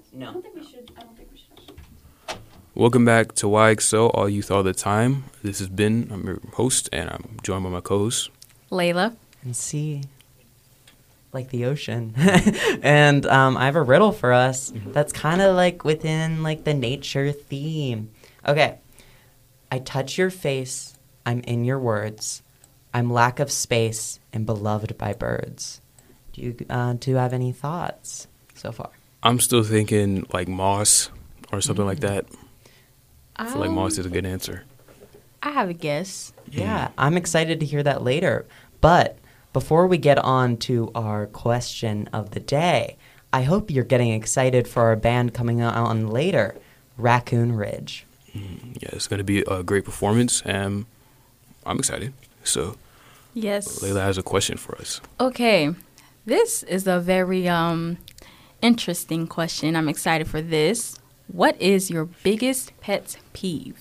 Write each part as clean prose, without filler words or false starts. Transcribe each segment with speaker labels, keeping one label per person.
Speaker 1: No.
Speaker 2: I don't think we should.
Speaker 3: Welcome back to YXO, All Youth All the Time. This is Ben. I'm your host, and I'm joined by my co-host.
Speaker 4: Layla.
Speaker 1: And sea, like the ocean. And I have a riddle for us that's kind of like within like the nature theme. Okay. I touch your face. I'm in your words. I'm lack of space and beloved by birds. Do you have any thoughts so far?
Speaker 3: I'm still thinking like moss or something like that. I feel like moss is a good answer.
Speaker 4: I have a guess.
Speaker 1: Yeah, I'm excited to hear that later. But before we get on to our question of the day, I hope you're getting excited for our band coming on later, Raccoon Ridge.
Speaker 3: Yeah, it's going to be a great performance, and I'm excited. So,
Speaker 4: Yes.
Speaker 3: Layla has a question for us.
Speaker 4: Okay. This is a very interesting question. I'm excited for this. What is your biggest pet peeve?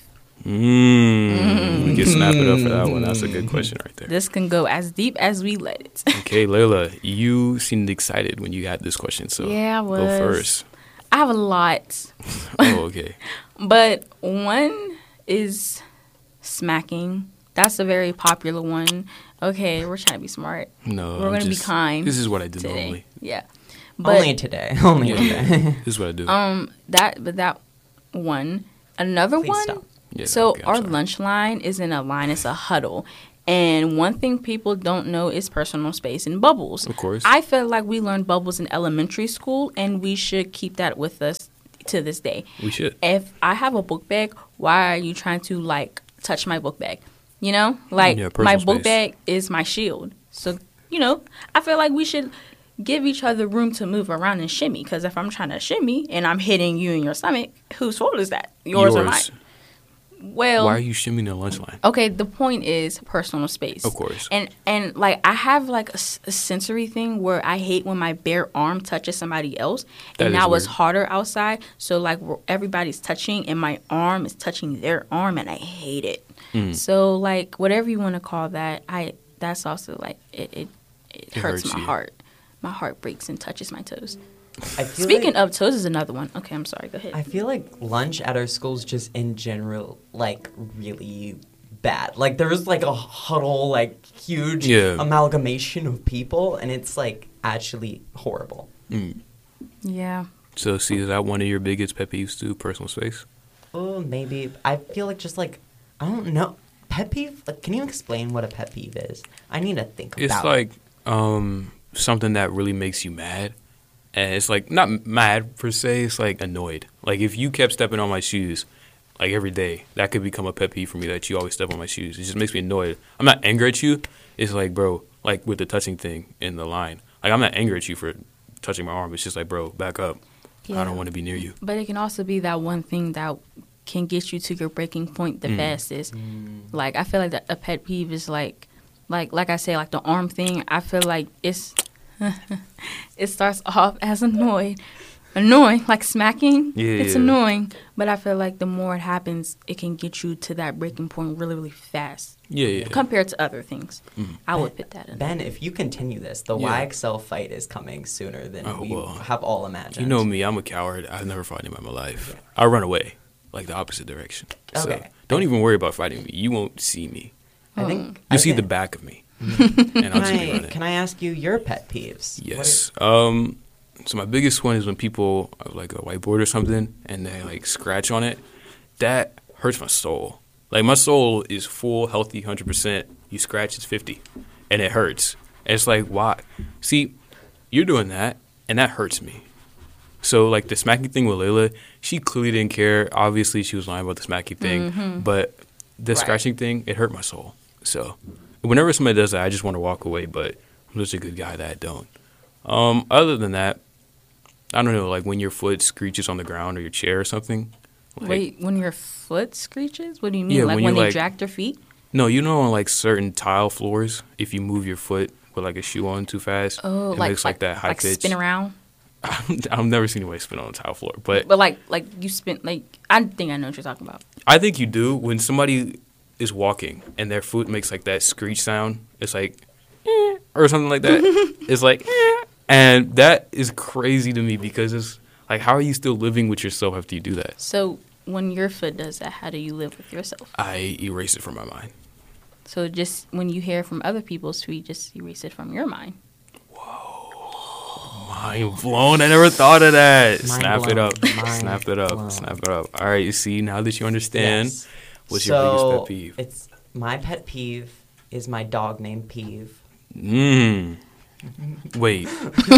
Speaker 3: We can snap it up for that one. That's a good question right there.
Speaker 4: This can go as deep as we let it.
Speaker 3: Okay, Layla, you seemed excited when you had this question, so
Speaker 4: Yeah, I was.
Speaker 3: go first.
Speaker 4: I have a lot.
Speaker 3: Oh, okay.
Speaker 4: But one is smacking. That's a very popular one. Okay, we're trying to be smart.
Speaker 3: No,
Speaker 4: We're going to be kind.
Speaker 3: This is what I do
Speaker 4: today.
Speaker 3: normally.
Speaker 4: Yeah. But,
Speaker 1: Only today. Only
Speaker 3: Yeah,
Speaker 1: today.
Speaker 3: this is what I do.
Speaker 4: that one. Another
Speaker 1: Please
Speaker 4: one.
Speaker 1: stop.
Speaker 3: Yeah,
Speaker 4: So
Speaker 3: okay, I'm
Speaker 4: our
Speaker 3: sorry.
Speaker 4: lunch line isn't a line, it's a huddle. And one thing people don't know is personal space and bubbles.
Speaker 3: Of course.
Speaker 4: I feel like we learned bubbles in elementary school, and we should keep that with us to this day.
Speaker 3: We should.
Speaker 4: If I have a book bag, why are you trying to, like, touch my book bag? You know? Like,
Speaker 3: Yeah, personal
Speaker 4: my book
Speaker 3: space.
Speaker 4: bag is my shield. So, you know, I feel like we should give each other room to move around and shimmy. Because if I'm trying to shimmy and I'm hitting you in your stomach, whose fault is that? Yours or mine? Well,
Speaker 3: Why are you shimmying the lunch line?
Speaker 4: okay, the point is personal space.
Speaker 3: Of course.
Speaker 4: And like, I have like a sensory thing where I hate when my bare arm touches somebody else.
Speaker 3: That
Speaker 4: And
Speaker 3: is
Speaker 4: now it's
Speaker 3: weird.
Speaker 4: harder outside. So like everybody's touching and my arm is touching their arm and I hate it.
Speaker 3: Mm.
Speaker 4: So like whatever you want to call that, that's also like it hurts
Speaker 3: hurts
Speaker 4: my
Speaker 3: you.
Speaker 4: heart. My heart breaks and touches my toes.
Speaker 1: I feel
Speaker 4: Speaking
Speaker 1: like,
Speaker 4: of toes is another one. Okay, I'm sorry. Go ahead.
Speaker 1: I feel like lunch at our schools just in general, like, really bad. Like, there's, like, a huddle, like, huge
Speaker 3: Yeah.
Speaker 1: amalgamation of people, and it's, like, actually horrible.
Speaker 3: Mm.
Speaker 4: Yeah.
Speaker 3: So, see, is that one of your biggest pet peeves too? Personal space?
Speaker 1: Oh, maybe. I feel like just, like, I don't know. Pet peeve? Like, can you explain what a pet peeve is? I need to think about
Speaker 3: It's
Speaker 1: it.
Speaker 3: like something that really makes you mad. And it's like, not mad per se, it's like annoyed. Like if you kept stepping on my shoes like every day, that could become a pet peeve for me that you always step on my shoes. It just makes me annoyed. I'm not angry at you. It's like, bro, like with the touching thing in the line. Like I'm not angry at you for touching my arm. It's just like, bro, back up.
Speaker 4: Yeah.
Speaker 3: I don't want to be near you.
Speaker 4: But it can also be that one thing that can get you to your breaking point the fastest. Like I feel like a pet peeve is like I say, like the arm thing. I feel like it's it starts off as annoying, like smacking.
Speaker 3: Yeah,
Speaker 4: It's
Speaker 3: yeah.
Speaker 4: annoying, but I feel like the more it happens, it can get you to that breaking point really, really fast
Speaker 3: Yeah.
Speaker 4: compared to other things. I would put that in.
Speaker 1: Ben, if you continue this, the
Speaker 3: Yeah.
Speaker 1: YXL fight is coming sooner than
Speaker 3: Oh,
Speaker 1: we
Speaker 3: well.
Speaker 1: have all imagined.
Speaker 3: You know me, I'm a coward. I've never fought anybody in my life. I run away, like the opposite direction. So
Speaker 1: Okay.
Speaker 3: don't even worry about fighting me. You won't see me.
Speaker 1: I think
Speaker 3: You'll see
Speaker 1: think-
Speaker 3: the back of me. And I'll just be running.
Speaker 1: Can I ask you your pet peeves?
Speaker 3: Yes. So my biggest one is when people have like a whiteboard or something and they like scratch on it. That hurts my soul. Like my soul is full, healthy, 100%. You scratch, it's 50, and it hurts. And it's like, why? See, you're doing that, and that hurts me. So like the smacking thing with Layla, she clearly didn't care. Obviously, she was lying about the smacking thing, but the scratching thing, it hurt my soul. So whenever somebody does that, I just want to walk away. But I'm such a good guy that I don't. Other than that, I don't know, like when your foot screeches on the ground or your chair or something. Like,
Speaker 4: Wait, when your foot screeches? What do you mean?
Speaker 3: Yeah,
Speaker 4: like
Speaker 3: when
Speaker 4: when
Speaker 3: you,
Speaker 4: they
Speaker 3: like-
Speaker 4: drag their feet?
Speaker 3: no, you know, on like certain tile floors, if you move your foot with like a shoe on too fast,
Speaker 4: Oh,
Speaker 3: it
Speaker 4: like
Speaker 3: makes like that high
Speaker 4: like
Speaker 3: pitch.
Speaker 4: spin around.
Speaker 3: I've never seen anybody spin on a tile floor, but
Speaker 4: But like you spin like I think I know what you're talking about.
Speaker 3: I think you do when somebody is walking and their foot makes like that screech sound. It's like or something like that. It's like and that is crazy to me because it's Like, how are you still living with yourself after you do that?
Speaker 4: So when your foot does that, how do you live with yourself?
Speaker 3: I erase it from my mind.
Speaker 4: So just when you hear from other people's tweet, just erase it from your mind.
Speaker 3: Mind blown. I never thought of that.
Speaker 1: Mind
Speaker 3: Snap it
Speaker 1: blown.
Speaker 3: up.
Speaker 1: Mind
Speaker 3: Snap it up.
Speaker 1: blown.
Speaker 3: Snap it up. All right, you see, now that you understand,
Speaker 1: Yes.
Speaker 3: what's your biggest
Speaker 1: So,
Speaker 3: pet peeve?
Speaker 1: It's my pet peeve is my dog named Peeve.
Speaker 3: Wait.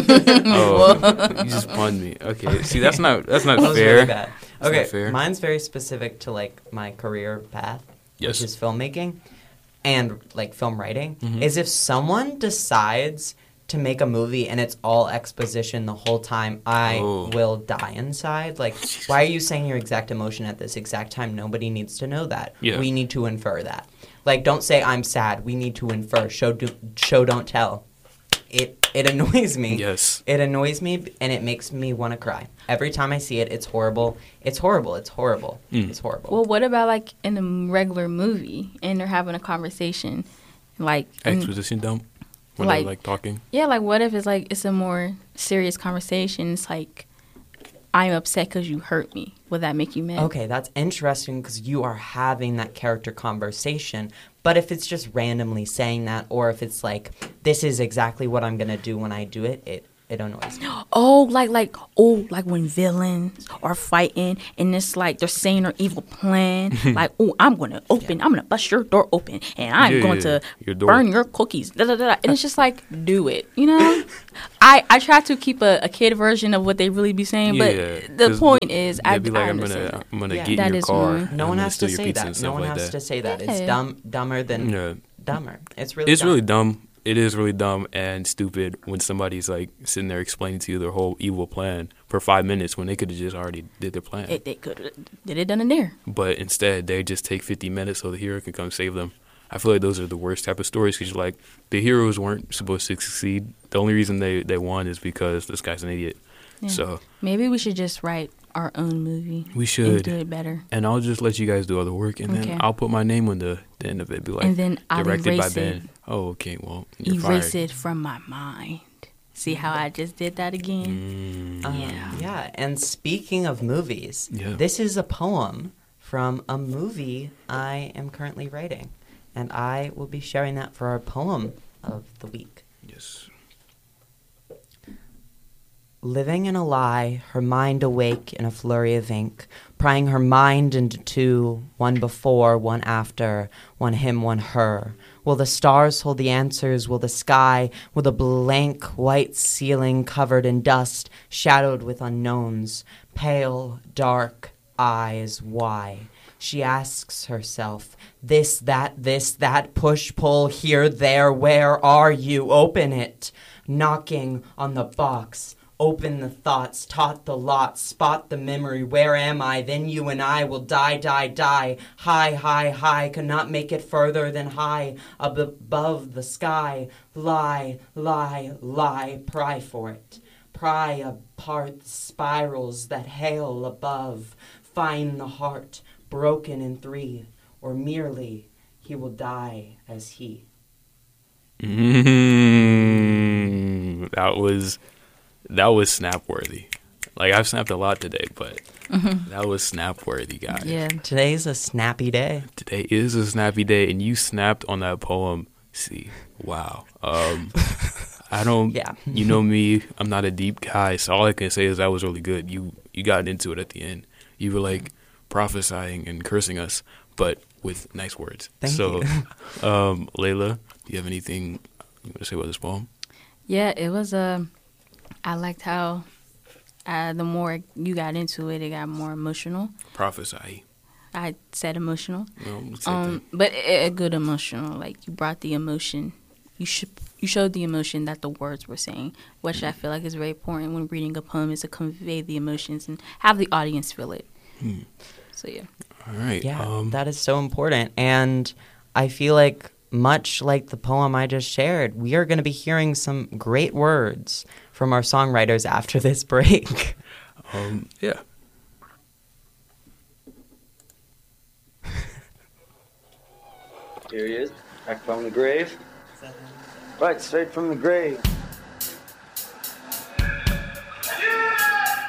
Speaker 3: Oh, you just punned me. Okay. See, that's not
Speaker 1: That was
Speaker 3: fair.
Speaker 1: really bad.
Speaker 3: That's
Speaker 1: Okay,
Speaker 3: not fair.
Speaker 1: mine's very specific to like my career path,
Speaker 3: Yes.
Speaker 1: which is filmmaking and like film writing.
Speaker 3: Mhm.
Speaker 1: Is if someone decides to make a movie and it's all exposition the whole time, I
Speaker 3: Oh.
Speaker 1: will die inside. Like, why are you saying your exact emotion at this exact time? Nobody needs to know that.
Speaker 3: Yeah.
Speaker 1: We need to infer that. Like, don't say I'm sad. We need to infer. Show don't tell. It annoys me.
Speaker 3: Yes.
Speaker 1: It annoys me and it makes me want to cry. Every time I see it, it's horrible. It's horrible. It's horrible.
Speaker 3: Mm.
Speaker 1: It's horrible.
Speaker 4: Well, what about like in a regular movie and they're having a conversation, like
Speaker 3: Exposition dump. When
Speaker 4: Like-
Speaker 3: they're like talking.
Speaker 4: yeah, like what if it's like it's a more serious conversation? It's like I'm upset because you hurt me. Would that make you mad?
Speaker 1: Okay, that's interesting because you are having that character conversation. But if it's just randomly saying that, or if it's like, this is exactly what I'm going to do when I do it, it annoys me.
Speaker 4: Oh, like when villains are fighting and it's like they're saying their evil plan. Like, oh, I'm gonna bust your door open and I'm
Speaker 3: Yeah,
Speaker 4: going
Speaker 3: yeah,
Speaker 4: to
Speaker 3: your door.
Speaker 4: burn your cookies. Da, da, da, da. And it's just like, do it, you know. I try to keep a kid version of what they really be saying,
Speaker 3: Yeah,
Speaker 4: but the
Speaker 3: 'cause
Speaker 4: point is,
Speaker 3: They'd be like,
Speaker 4: I
Speaker 3: I'm
Speaker 4: understand.
Speaker 3: gonna
Speaker 1: Yeah.
Speaker 3: get
Speaker 4: That
Speaker 3: in your
Speaker 4: is
Speaker 3: car.
Speaker 4: one.
Speaker 3: and
Speaker 1: No
Speaker 3: I'm
Speaker 1: one
Speaker 3: gonna
Speaker 1: has
Speaker 3: steal
Speaker 1: to
Speaker 3: your
Speaker 1: say
Speaker 3: pizza and
Speaker 1: that.
Speaker 3: stuff
Speaker 1: No one
Speaker 3: like
Speaker 1: has
Speaker 3: that.
Speaker 1: to say that. It's
Speaker 4: Yeah.
Speaker 1: dumber than
Speaker 3: Yeah.
Speaker 1: dumber. It's really
Speaker 3: It's
Speaker 1: dumb.
Speaker 3: really dumb. It is really dumb and stupid when somebody's like sitting there explaining to you their whole evil plan for 5 minutes when they could have just already did their plan.
Speaker 4: They could did it done in there.
Speaker 3: But instead, they just take 50 minutes so the hero can come save them. I feel like those are the worst type of stories because you're like, the heroes weren't supposed to succeed. The only reason they won is because this guy's an idiot.
Speaker 4: Yeah.
Speaker 3: So
Speaker 4: Maybe we should just write our own movie.
Speaker 3: we
Speaker 4: And
Speaker 3: should.
Speaker 4: do it better.
Speaker 3: And I'll just let you guys do all the work, and
Speaker 4: Okay.
Speaker 3: then I'll put my name on the end of it. Be like,
Speaker 4: And then I'll
Speaker 3: directed by
Speaker 4: erase
Speaker 3: Ben.
Speaker 4: it.
Speaker 3: Oh, okay. Well, you're
Speaker 4: Erase
Speaker 3: fired.
Speaker 4: it from my mind. See how I just did that again?
Speaker 3: Mm.
Speaker 1: Yeah, and speaking of movies,
Speaker 3: Yeah.
Speaker 1: this is a poem from a movie I am currently writing. And I will be sharing that for our poem of the week.
Speaker 3: Yes.
Speaker 1: Living in a lie, her mind awake in a flurry of ink, prying her mind into two, one before, one after, one him, one her. Will the stars hold the answers? Will the sky, will the blank white ceiling covered in dust, shadowed with unknowns, pale, dark eyes, why? She asks herself, this, that, push, pull, here, there, where are you? Open it. Knocking on the box. Open the thoughts, taught the lot, spot the memory, where am I? Then you and I will die, die, die. High, high, high, cannot make it further than high, above the sky. Lie, lie, lie, pry for it. Pry apart the spirals that hail above. Find the heart, broken in three, or merely he will die as he.
Speaker 3: That was snap worthy. Like, I've snapped a lot today, but that was snap worthy, guys.
Speaker 4: Yeah.
Speaker 1: Today's a snappy day.
Speaker 3: Today is a snappy day, and you snapped on that poem. See, wow. I don't.
Speaker 1: Yeah.
Speaker 3: You know me. I'm not a deep guy, so all I can say is that was really good. You got into it at the end. You were like prophesying and cursing us, but with nice words.
Speaker 1: Thank you.
Speaker 3: Layla, do you have anything you want to say about this poem?
Speaker 4: Yeah, it was I liked how the more you got into it, it got more emotional.
Speaker 3: Prophesy.
Speaker 4: I said emotional,
Speaker 3: No, same thing.
Speaker 4: but a good emotional. Like you brought the emotion. You showed the emotion that the words were saying, which I feel like is very important when reading a poem, is to convey the emotions and have the audience feel it. So yeah.
Speaker 3: All right.
Speaker 1: Yeah, that is so important. And I feel like, much like the poem I just shared, we are going to be hearing some great words from our songwriters after this break.
Speaker 3: Yeah.
Speaker 2: Here he is, back from the grave. Right, straight from the grave.